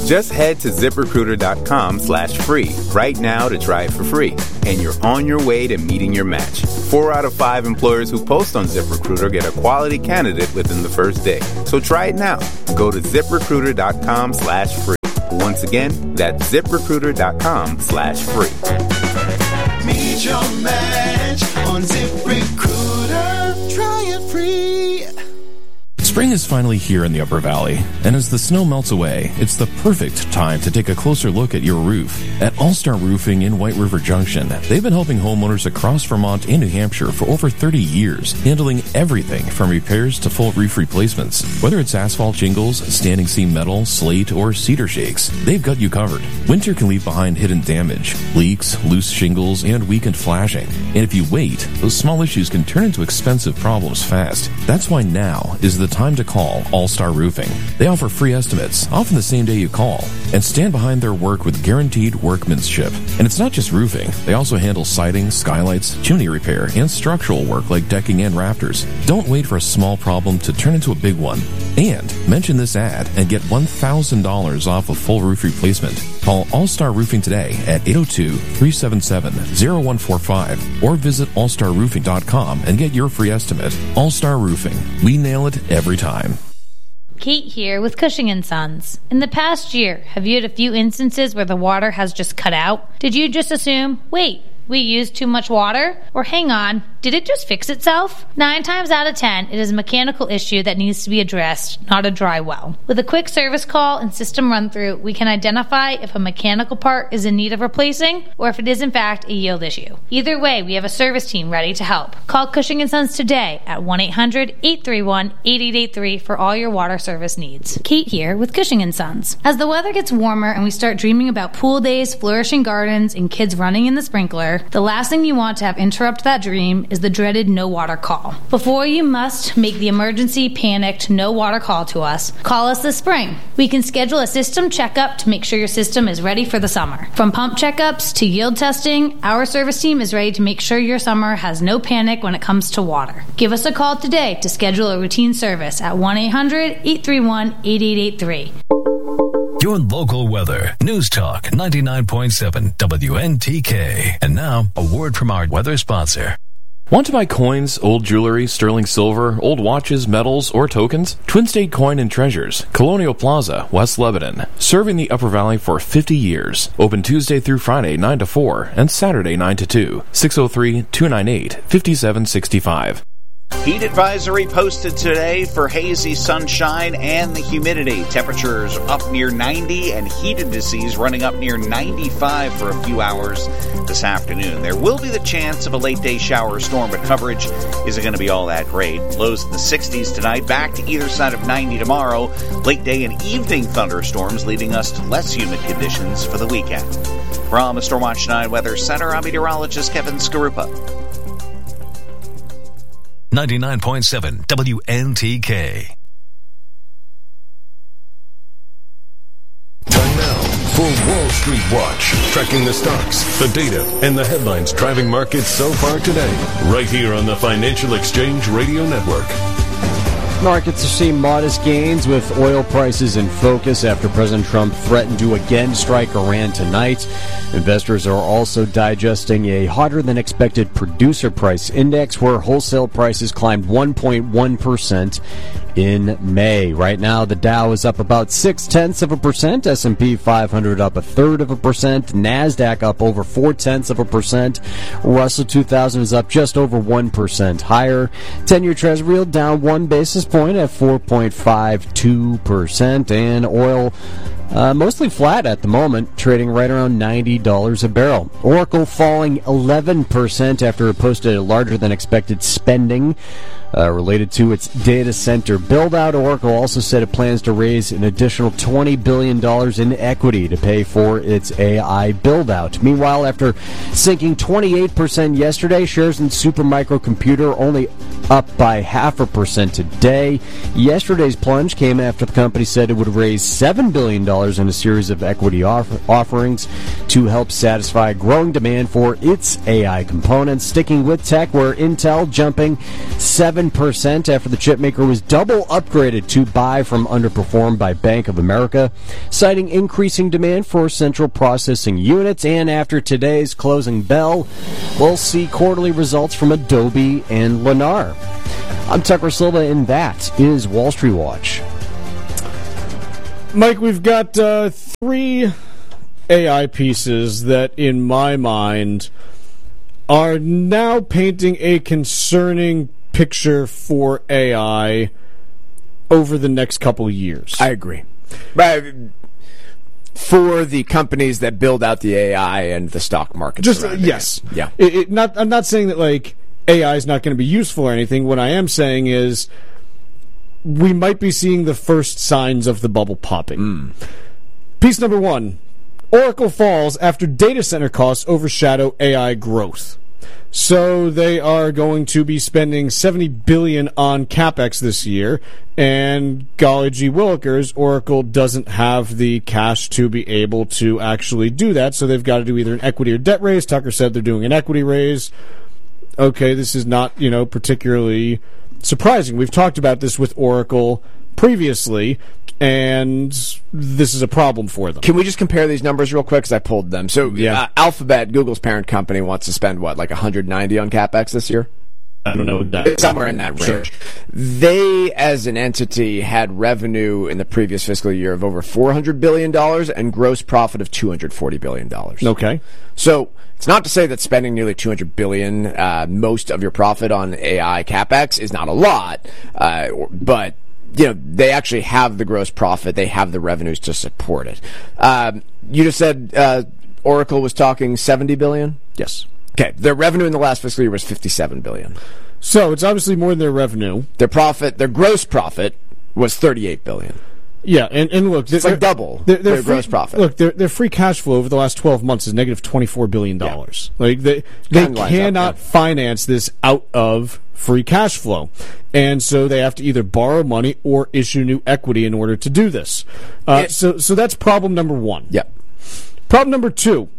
Just head to ZipRecruiter.com/free right now to try it for free. And you're on your way to meeting your match. 4 out of 5 employers who post on ZipRecruiter get a quality candidate within the first day. So try it now. Go to ZipRecruiter.com/free. Once again, that's ZipRecruiter.com/free. Meet your match on ZipRecruiter. Try it free. Spring is finally here in the Upper Valley, and as the snow melts away, it's the perfect time to take a closer look at your roof. At All-Star Roofing in White River Junction, they've been helping homeowners across Vermont and New Hampshire for over 30 years, handling everything from repairs to full roof replacements. Whether it's asphalt shingles, standing seam metal, slate, or cedar shakes, they've got you covered. Winter can leave behind hidden damage, leaks, loose shingles, and weakened flashing. And if you wait, those small issues can turn into expensive problems fast. That's why now is the time to call All-Star Roofing. They offer free estimates, often the same day you call, and stand behind their work with guaranteed workmanship. And it's not just roofing. They also handle siding, skylights, chimney repair, and structural work like decking and rafters. Don't wait for a small problem to turn into a big one. And mention this ad and get $1,000 off a full roof replacement. Call All-Star Roofing today at 802-377-0145 or visit allstarroofing.com and get your free estimate. All-Star Roofing. We nail it every time. Kate here with Cushing & Sons. In the past year, have you had a few instances where the water has just cut out? Did you just assume, wait, we used too much water? Or hang on, did it just fix itself? 9 times out of 10, it is a mechanical issue that needs to be addressed, not a dry well. With a quick service call and system run-through, we can identify if a mechanical part is in need of replacing or if it is in fact a yield issue. Either way, we have a service team ready to help. Call Cushing & Sons today at 1-800-831-8883 for all your water service needs. Kate here with Cushing & Sons. As the weather gets warmer and we start dreaming about pool days, flourishing gardens, and kids running in the sprinkler, the last thing you want to have interrupt that dream is the dreaded no water call. Before you must make the emergency panicked no water call to us, call us this spring. We can schedule a system checkup to make sure your system is ready for the summer. From pump checkups to yield testing, our service team is ready to make sure your summer has no panic when it comes to water. Give us a call today to schedule a routine service at 1-800-831-8883. Your local weather. News Talk 99.7 WNTK. And now, a word from our weather sponsor. Want to buy coins, old jewelry, sterling silver, old watches, medals, or tokens? Twin State Coin and Treasures, Colonial Plaza, West Lebanon. Serving the Upper Valley for 50 years. Open Tuesday through Friday 9 to 4 and Saturday 9 to 2. 603-298-5765. Heat advisory posted today for hazy sunshine and the humidity. Temperatures up near 90 and heat indices running up near 95 for a few hours this afternoon. There will be the chance of a late day shower or storm, but coverage isn't going to be all that great. Lows in the 60s tonight, back to either side of 90 tomorrow. Late day and evening thunderstorms leading us to less humid conditions for the weekend. From the Stormwatch 9 Weather Center, I'm meteorologist Kevin Skarupa. 99.7 WNTK. Time now for Wall Street Watch, tracking the stocks, the data, and the headlines driving markets so far today, right here on the Financial Exchange Radio Network. Markets are seeing modest gains with oil prices in focus after President Trump threatened to again strike Iran tonight. Investors are also digesting a hotter-than-expected producer price index where wholesale prices climbed 1.1% in May. Right now, the Dow is up about 0.6%, S&P 500 up 0.33%, NASDAQ up over 0.4%, Russell 2000 is up just over 1% higher. 10-year Treasury yield down 1 basis point at 4.52%, and oil mostly flat at the moment, trading right around $90 a barrel. Oracle falling 11% after it posted a larger-than-expected spending related to its data center build-out. Oracle also said it plans to raise an additional $20 billion in equity to pay for its AI build-out. Meanwhile, after sinking 28% yesterday, shares in Supermicro Computer only up by 0.5% today. Yesterday's plunge came after the company said it would raise $7 billion in a series of equity offerings to help satisfy growing demand for its AI components. Sticking with tech, where Intel jumping 7% after the chipmaker was double upgraded to buy from underperformed by Bank of America, citing increasing demand for central processing units. And after today's closing bell, we'll see quarterly results from Adobe and Lennar. I'm Tucker Silva, and that is Wall Street Watch. Mike, we've got 3 AI pieces that, in my mind, are now painting a concerning picture for AI over the next couple of years. I agree. For the companies that build out the AI and the stock market. Yes. Yeah. I'm not saying that, like, AI is not going to be useful or anything. What I am saying is we might be seeing the first signs of the bubble popping. Piece number 1, Oracle falls after data center costs overshadow AI growth. So they are going to be spending $70 billion on CapEx this year, and golly gee willikers, Oracle doesn't have the cash to be able to actually do that, so they've got to do either an equity or debt raise. Tucker said they're doing an equity raise. Okay, this is not, particularly surprising. We've talked about this with Oracle previously, and this is a problem for them. Can we just compare these numbers real quick? Because I pulled them. So Alphabet, Google's parent company, wants to spend, like $190 on CapEx this year? I don't know exactly. Somewhere in that range. Sure. They, as an entity, had revenue in the previous fiscal year of over $400 billion and gross profit of $240 billion. Okay. So it's not to say that spending nearly $200 billion, most of your profit on AI CapEx, is not a lot, but they actually have the gross profit. They have the revenues to support it. You just said Oracle was talking $70 billion? Yes. Okay. Their revenue in the last fiscal year was $57 billion. So it's obviously more than their revenue. Their gross profit was $38 billion. Yeah, and look, it's like double their gross profit. Look, their free cash flow over the last 12 months is negative $24 billion. Yeah. Like they cannot finance this out of free cash flow, and so they have to either borrow money or issue new equity in order to do this. So that's problem number 1. Yep. Problem number 2.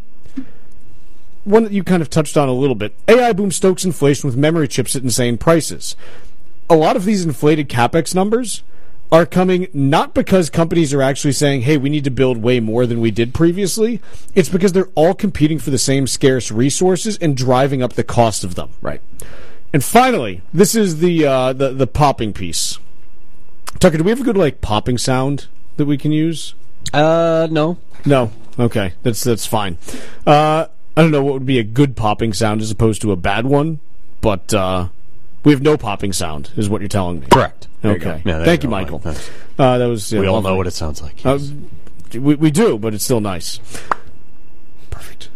One that you kind of touched on a little bit. AI boom stokes inflation with memory chips at insane prices. A lot of these inflated CapEx numbers are coming not because companies are actually saying, hey, we need to build way more than we did previously. It's because they're all competing for the same scarce resources and driving up the cost of them. Right. And finally, this is the popping piece. Tucker, do we have a good popping sound that we can use? No. No. Okay. That's fine. I don't know what would be a good popping sound as opposed to a bad one, but we have no popping sound, is what you're telling me. Correct. Okay. Yeah, thank you, Michael. That was. We all know what it sounds like. Yes. We do, but it's still nice. Perfect.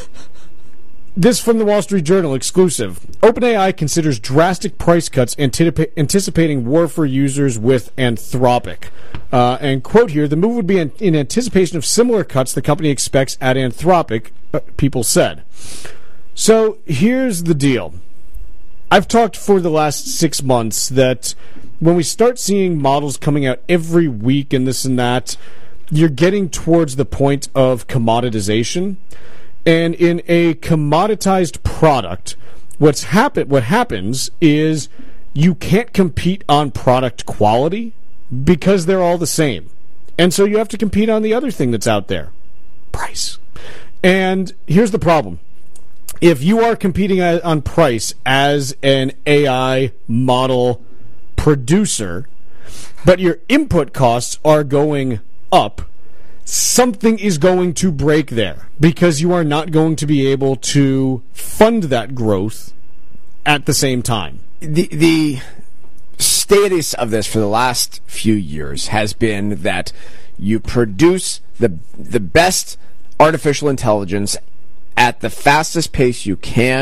This from the Wall Street Journal, exclusive. OpenAI considers drastic price cuts, anticipating war for users with Anthropic. And quote here, the move would be in anticipation of similar cuts the company expects at Anthropic, people said. So here's the deal. I've talked for the last 6 months that when we start seeing models coming out every week and this and that, you're getting towards the point of commoditization. And in a commoditized product, what happens is you can't compete on product quality because they're all the same. And so you have to compete on the other thing that's out there, price. And here's the problem. If you are competing on price as an AI model producer, but your input costs are going up, something is going to break there because you are not going to be able to fund that growth at the same time. The status of this for the last few years has been that you produce the best artificial intelligence at the fastest pace you can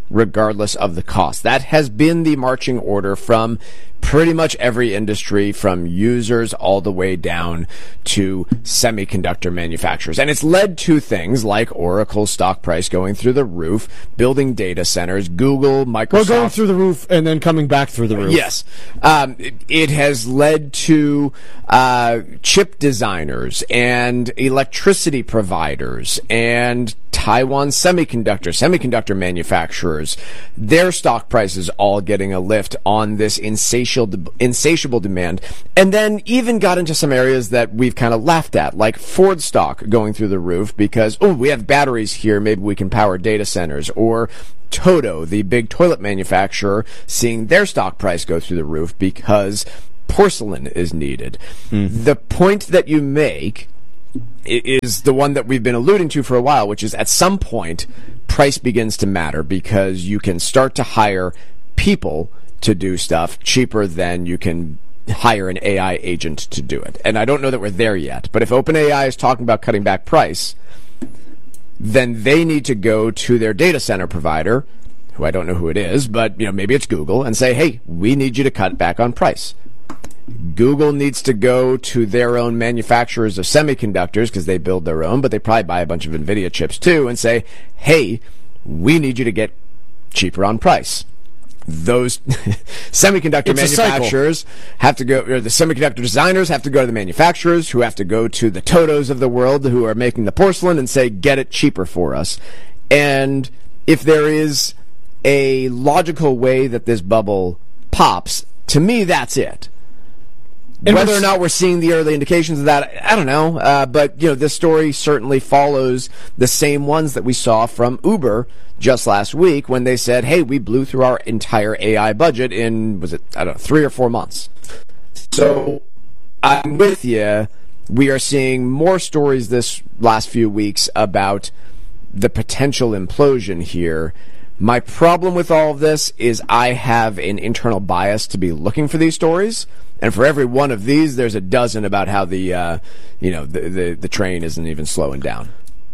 regardless of the cost. That has been the marching order from pretty much every industry, from users all the way down to semiconductor manufacturers. And it's led to things like Oracle's stock price going through the roof, building data centers, Google, Microsoft. Well, going through the roof and then coming back through the roof. Yes. It has led to chip designers and electricity providers and Taiwan semiconductor manufacturers, their stock prices all getting a lift on this insatiable demand. And then even got into some areas that we've kind of laughed at, like Ford stock going through the roof because, we have batteries here, maybe we can power data centers, or Toto, the big toilet manufacturer, seeing their stock price go through the roof because porcelain is needed. The point that you make is the one that we've been alluding to for a while, which is at some point, price begins to matter because you can start to hire people to do stuff cheaper than you can hire an AI agent to do it. And I don't know that we're there yet, but if OpenAI is talking about cutting back price, then they need to go to their data center provider, who I don't know who it is, but maybe it's Google, and say, hey, we need you to cut back on price. Google needs to go to their own manufacturers of semiconductors because they build their own, but they probably buy a bunch of NVIDIA chips too, and say, hey, we need you to get cheaper on price. Those semiconductor manufacturers have to go, or the semiconductor designers have to go to the manufacturers, who have to go to the Totos of the world who are making the porcelain and say, get it cheaper for us. And if there is a logical way that this bubble pops, to me, that's it. And whether or not we're seeing the early indications of that, I don't know. But, this story certainly follows the same ones that we saw from Uber just last week when they said, hey, we blew through our entire AI budget in, 3 or 4 months. So I'm with you. We are seeing more stories this last few weeks about the potential implosion here. My problem with all of this is I have an internal bias to be looking for these stories. And for every one of these, there's a dozen about how the train isn't even slowing down.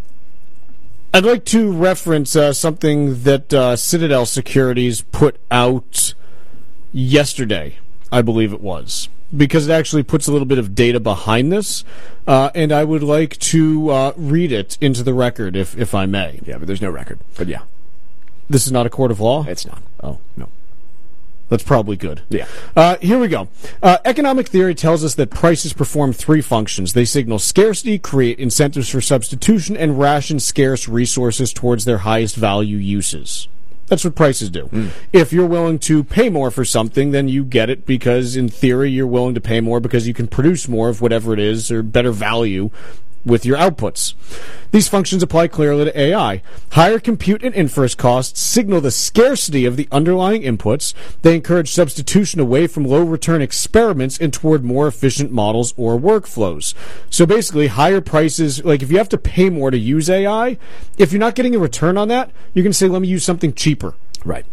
I'd like to reference something that Citadel Securities put out yesterday, I believe it was, because it actually puts a little bit of data behind this, and I would like to read it into the record, if I may. Yeah, but there's no record. But yeah. This is not a court of law? It's not. Oh, no. That's probably good. Yeah. Here we go. Economic theory tells us that prices perform 3 functions. They signal scarcity, create incentives for substitution, and ration scarce resources towards their highest value uses. That's what prices do. If you're willing to pay more for something, then you get it because, in theory, you're willing to pay more because you can produce more of whatever it is or better value with your outputs. These functions apply clearly to AI. Higher compute and inference costs signal the scarcity of the underlying inputs. They encourage substitution away from low-return experiments and toward more efficient models or workflows. So basically, higher prices, like if you have to pay more to use AI, if you're not getting a return on that, you can say, let me use something cheaper. Right.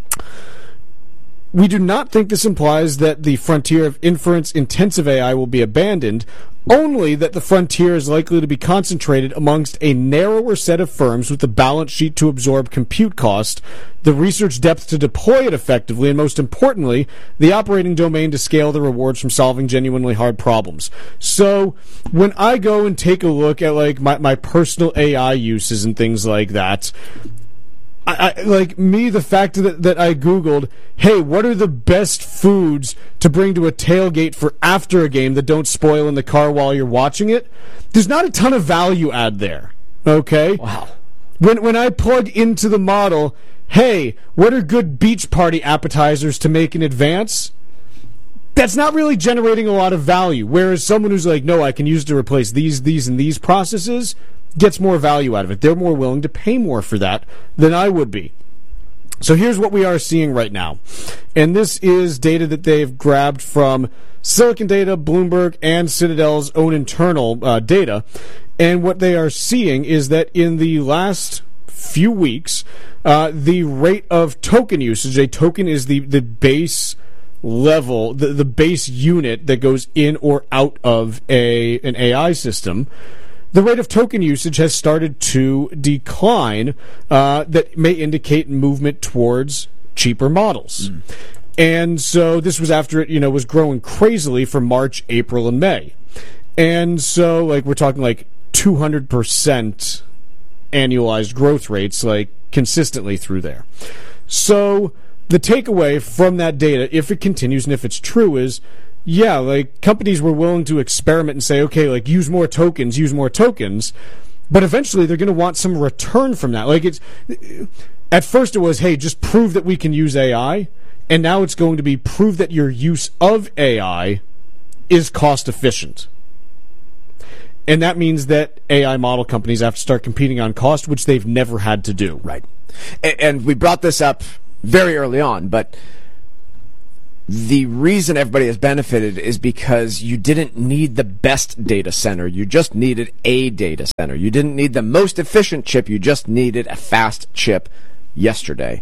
We do not think this implies that the frontier of inference-intensive AI will be abandoned, only that the frontier is likely to be concentrated amongst a narrower set of firms with the balance sheet to absorb compute cost, the research depth to deploy it effectively, and most importantly, the operating domain to scale the rewards from solving genuinely hard problems. So when I go and take a look at like my personal AI uses and things like that, the fact that I Googled, hey, what are the best foods to bring to a tailgate for after a game that don't spoil in the car while you're watching it? There's not a ton of value add there. Okay? Wow. When I plug into the model, hey, what are good beach party appetizers to make in advance? That's not really generating a lot of value. Whereas someone who's like, no, I can use it to replace these, and these processes, gets more value out of it. They're more willing to pay more for that than I would be. So here's what we are seeing right now. And this is data that they've grabbed from Silicon Data, Bloomberg, and Citadel's own internal data. And what they are seeing is that in the last few weeks, the rate of token usage, a token is the base level, the base unit that goes in or out of an AI system. the rate of token usage has started to decline. That may indicate movement towards cheaper models. And so this was after it, was growing crazily for March, April, and May. And so, we're talking 200% annualized growth rates, consistently through there. So the takeaway from that data, if it continues and if it's true, is, companies were willing to experiment and say, okay, use more tokens, but eventually they're going to want some return from that. At first it was, hey, just prove that we can use AI, and now it's going to be prove that your use of AI is cost efficient. And that means that AI model companies have to start competing on cost, which they've never had to do. Right. And we brought this up very early on, but the reason everybody has benefited is because you didn't need the best data center. You just needed a data center. You didn't need the most efficient chip. You just needed a fast chip yesterday.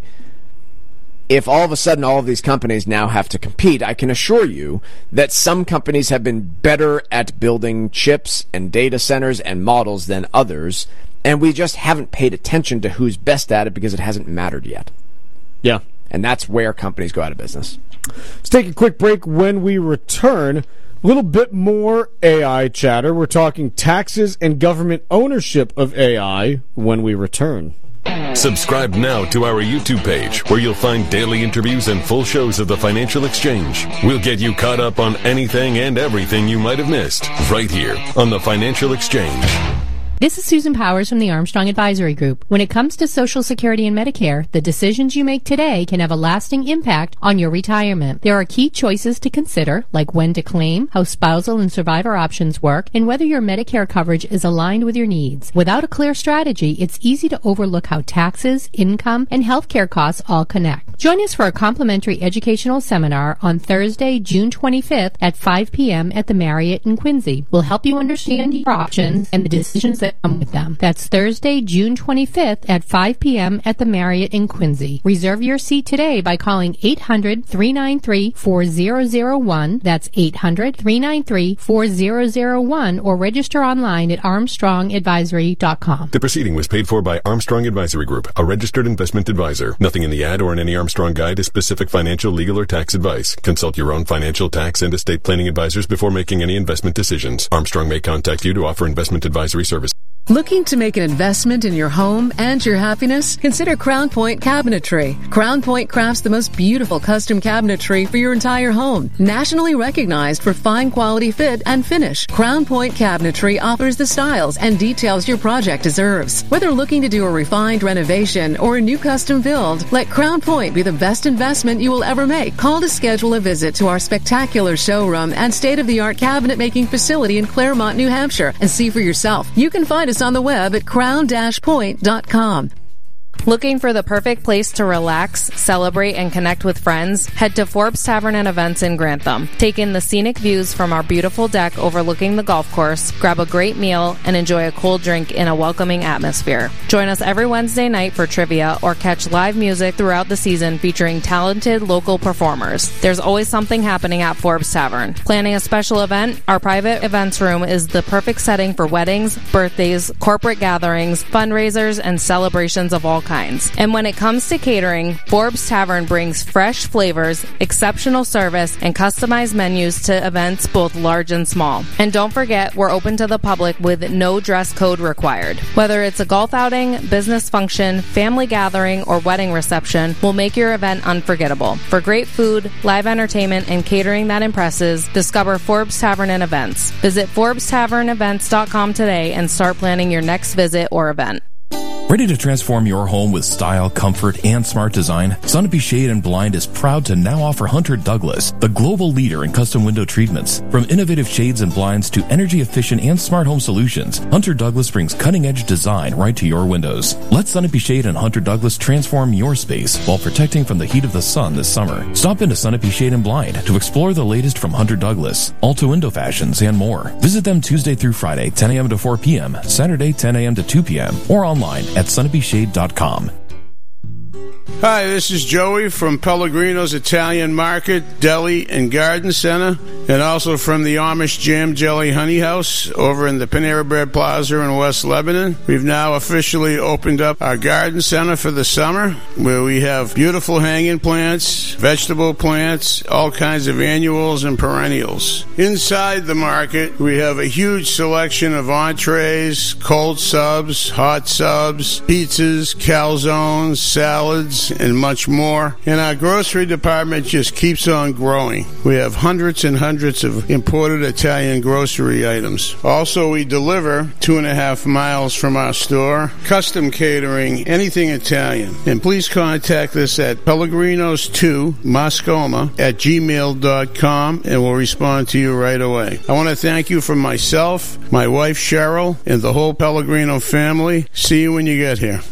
If all of a sudden all of these companies now have to compete, I can assure you that some companies have been better at building chips and data centers and models than others, and we just haven't paid attention to who's best at it because it hasn't mattered yet. Yeah. And that's where companies go out of business. Let's take a quick break. When we return, a little bit more AI chatter. We're talking taxes and government ownership of AI when we return. Subscribe now to our YouTube page, where you'll find daily interviews and full shows of the Financial Exchange. We'll get you caught up on anything and everything you might have missed, right here on the Financial Exchange. This is Susan Powers from the Armstrong Advisory Group. When it comes to Social Security and Medicare, the decisions you make today can have a lasting impact on your retirement. There are key choices to consider, like when to claim, how spousal and survivor options work, and whether your Medicare coverage is aligned with your needs. Without a clear strategy, it's easy to overlook how taxes, income, and healthcare costs all connect. Join us for a complimentary educational seminar on Thursday, June 25th at 5 p.m. at the Marriott in Quincy. We'll help you understand your options and the decisions that come with them. That's Thursday, June 25th at 5 p.m. at the Marriott in Quincy. Reserve your seat today by calling 800-393-4001. That's 800-393-4001 or register online at armstrongadvisory.com. The proceeding was paid for by Armstrong Advisory Group, a registered investment advisor. Nothing in the ad or in any Armstrong guide is specific financial, legal, or tax advice. Consult your own financial, tax, and estate planning advisors before making any investment decisions. Armstrong may contact you to offer investment advisory service. Looking to make an investment in your home and your happiness? Consider Crown Point Cabinetry. Crown Point crafts the most beautiful custom cabinetry for your entire home. Nationally recognized for fine quality fit and finish, Crown Point Cabinetry offers the styles and details your project deserves. Whether looking to do a refined renovation or a new custom build, let Crown Point be the best investment you will ever make. Call to schedule a visit to our spectacular showroom and state-of-the-art cabinet making facility in Claremont, New Hampshire, and see for yourself. You can find us on the web at crown-point.com. Looking for the perfect place to relax, celebrate, and connect with friends? Head to Forbes Tavern and Events in Grantham. Take in the scenic views from our beautiful deck overlooking the golf course, grab a great meal, and enjoy a cold drink in a welcoming atmosphere. Join us every Wednesday night for trivia or catch live music throughout the season featuring talented local performers. There's always something happening at Forbes Tavern. Planning a special event? Our private events room is the perfect setting for weddings, birthdays, corporate gatherings, fundraisers, and celebrations of all kinds. And when it comes to catering, Forbes Tavern brings fresh flavors, exceptional service, and customized menus to events both large and small. And don't forget, we're open to the public with no dress code required. Whether it's a golf outing, business function, family gathering, or wedding reception, we'll make your event unforgettable. For great food, live entertainment, and catering that impresses, discover Forbes Tavern and Events. Visit ForbesTavernEvents.com today and start planning your next visit or event. Ready to transform your home with style, comfort, and smart design? Sunapee Shade and Blind is proud to now offer Hunter Douglas, the global leader in custom window treatments. From innovative shades and blinds to energy-efficient and smart home solutions, Hunter Douglas brings cutting-edge design right to your windows. Let Sunapee Shade and Hunter Douglas transform your space while protecting from the heat of the sun this summer. Stop into Sunapee Shade and Blind to explore the latest from Hunter Douglas, Alta Window Fashions, and more. Visit them Tuesday through Friday, 10 a.m. to 4 p.m., Saturday, 10 a.m. to 2 p.m., or online at sunapeeshade.com. Hi, this is Joey from Pellegrino's Italian Market, Deli, and Garden Center, and also from the Amish Jam Jelly Honey House over in the Panera Bread Plaza in West Lebanon. We've now officially opened up our garden center for the summer, where we have beautiful hanging plants, vegetable plants, all kinds of annuals and perennials. Inside the market, we have a huge selection of entrees, cold subs, hot subs, pizzas, calzones, salads, and much more. And our grocery department just keeps on growing. We have hundreds and hundreds of imported Italian grocery items. Also, we deliver 2.5 miles from our store. Custom catering, anything Italian. And please contact us at pellegrinos2moscoma@gmail.com and we'll respond to you right away. I want to thank you from myself, my wife Cheryl, and the whole Pellegrino family. See you when you get here.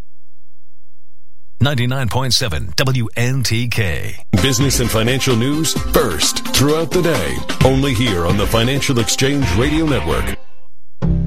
99.7 WNTK. Business and financial news first throughout the day. Only here on the Financial Exchange Radio Network.